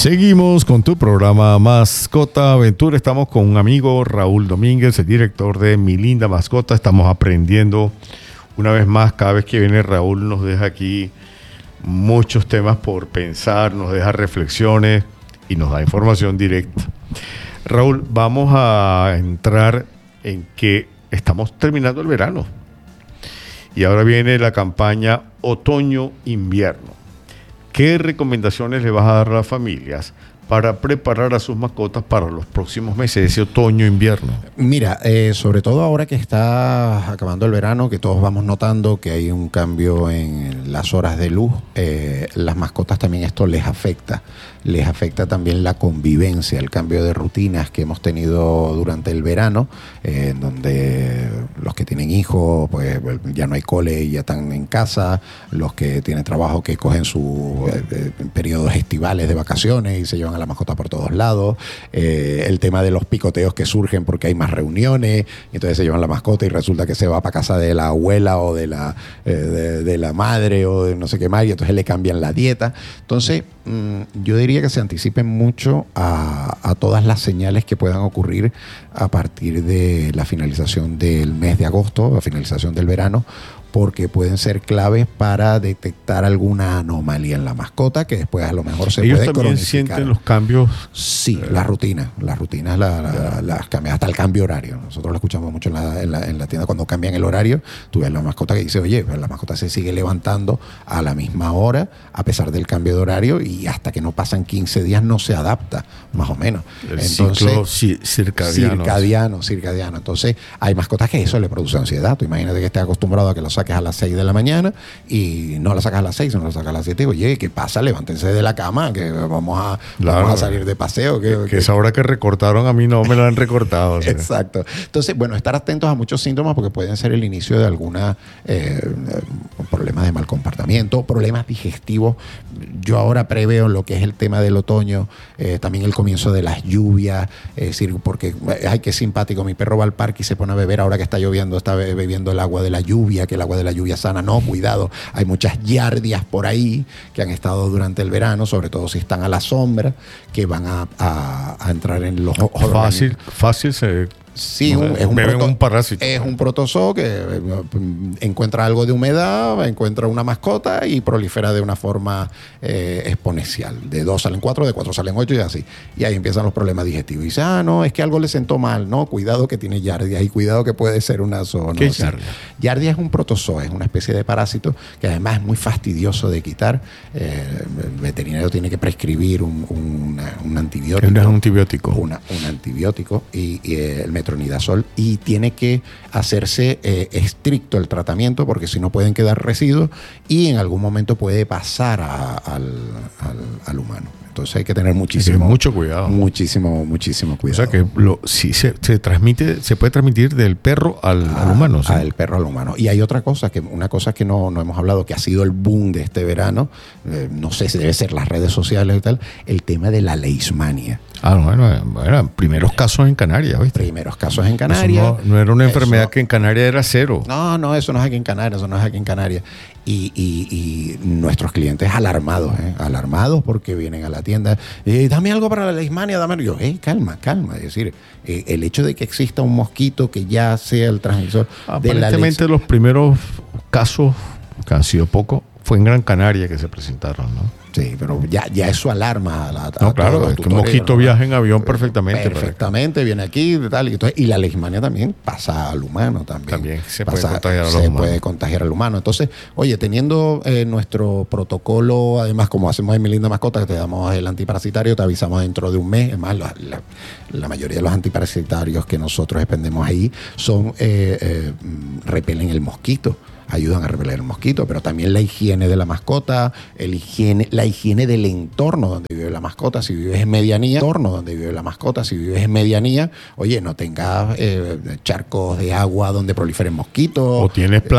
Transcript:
Seguimos con tu programa Mascota Aventura. Estamos con un amigo, Raúl Domínguez, el director de Mi Linda Mascota. Estamos aprendiendo una vez más. Cada vez que viene Raúl nos deja aquí muchos temas por pensar, nos deja reflexiones y nos da información directa. Raúl, vamos a entrar en que estamos terminando el verano y ahora viene la campaña otoño-invierno. ¿Qué recomendaciones le vas a dar a las familias para preparar a sus mascotas para los próximos meses, ese otoño-invierno? Mira, sobre todo ahora que está acabando el verano, que todos vamos notando que hay un cambio en las horas de luz, las mascotas también esto les afecta. Les afecta también la convivencia, el cambio de rutinas que hemos tenido durante el verano, donde los que tienen hijos, pues ya no hay cole y ya están en casa, los que tienen trabajo que cogen sus periodos estivales de vacaciones y se llevan a la mascota por todos lados, el tema de los picoteos que surgen porque hay más reuniones, y entonces se llevan la mascota y resulta que se va para casa de la abuela o de la madre o de no sé qué más, y entonces le cambian la dieta. Entonces, yo diría que se anticipen mucho a todas las señales que puedan ocurrir a partir de la finalización del mes de agosto, la finalización del verano, porque pueden ser claves para detectar alguna anomalía en la mascota que después a lo mejor se puede cronificar. ¿Ellos también sienten los cambios? Sí, las rutinas las cambian, hasta el cambio horario. Nosotros lo escuchamos mucho en la tienda cuando cambian el horario. Tú ves la mascota que dice, oye, pero la mascota se sigue levantando a la misma hora a pesar del cambio de horario y hasta que no pasan 15 días no se adapta, más o menos. El ciclo circadiano. Entonces, hay mascotas que eso le produce ansiedad. Tú imagínate que estés acostumbrado a que lo saques a las 6 de la mañana y no la sacas a las 6, no la sacas a las 7. Oye, ¿qué pasa? Levántense de la cama, que vamos a salir de paseo. Que esa hora que recortaron a mí no me la han recortado. Exacto. Entonces, bueno, estar atentos a muchos síntomas porque pueden ser el inicio de alguna problemas de mal comportamiento, problemas digestivos. Yo ahora preveo lo que es el tema del otoño, también el comienzo de las lluvias, es decir, porque, ay, qué simpático, mi perro va al parque y se pone a beber ahora que está lloviendo, está bebiendo el agua de la lluvia, que el agua de la lluvia sana. No, cuidado, hay muchas yardias por ahí que han estado durante el verano, sobre todo si están a la sombra, que van a entrar en los fácil se... Sí, es un parásito. Es un protozoo que encuentra algo de humedad, encuentra una mascota y prolifera de una forma exponencial. De 2 salen 4, de 4 salen 8 y así. Y ahí empiezan los problemas digestivos. Y dice, no, es que algo le sentó mal. No, cuidado que tiene yardia y cuidado que puede ser una zoonosis. ¿Qué es yardia? Yardia es un protozoo, es una especie de parásito que además es muy fastidioso de quitar. El veterinario tiene que prescribir un antibiótico. Un antibiótico. Un antibiótico y el metronidazol, y tiene que hacerse estricto el tratamiento porque si no pueden quedar residuos y en algún momento puede pasar al humano. Entonces hay que tener mucho cuidado. Muchísimo cuidado. O sea que se puede transmitir del perro al humano. ¿Sí? Del perro al humano. Y hay una cosa que no hemos hablado, que ha sido el boom de este verano, no sé si debe ser las redes sociales y tal, el tema de la leishmania. Bueno, primeros casos en Canarias, ¿viste? Primeros casos en Canarias. No era una enfermedad que en Canarias era cero. No, eso no es aquí en Canarias, Y nuestros clientes alarmados porque vienen a la tienda, dame algo para la leishmania, dame. Yo, calma. Es decir, el hecho de que exista un mosquito que ya sea el transmisor de la leishmania. Aparentemente los primeros casos, que han sido pocos, fue en Gran Canaria que se presentaron, ¿no? Sí, pero ya eso alarma claro, es que un mosquito viaja en avión perfectamente. Perfectamente, viene aquí y la leishmania también pasa al humano también. También se puede contagiar al humano. Entonces, oye, teniendo nuestro protocolo, además, como hacemos en Mi Linda Mascota, que te damos el antiparasitario, te avisamos dentro de un mes. Además, la mayoría de los antiparasitarios que nosotros expendemos ahí repelen el mosquito. Ayudan a repeler el mosquito, pero también la higiene de la mascota, la higiene del entorno donde vive la mascota. Si vives en medianía, oye, no tengas charcos de agua donde proliferen mosquitos. O tienes